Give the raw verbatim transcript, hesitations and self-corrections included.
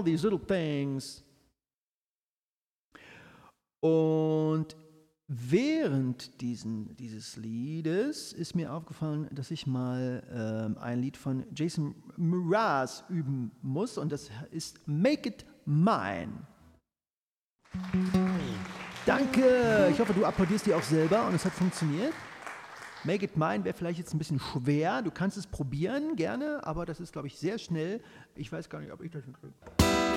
all these little things. Und während diesen, dieses Liedes ist mir aufgefallen, dass ich mal ähm, ein Lied von Jason Mraz üben muss und das ist Make It Mine. Danke! Ich hoffe, du applaudierst die auch selber und es hat funktioniert. Make It Mine wäre vielleicht jetzt ein bisschen schwer. Du kannst es probieren, gerne, aber das ist, glaube ich, sehr schnell. Ich weiß gar nicht, ob ich das hinkriege.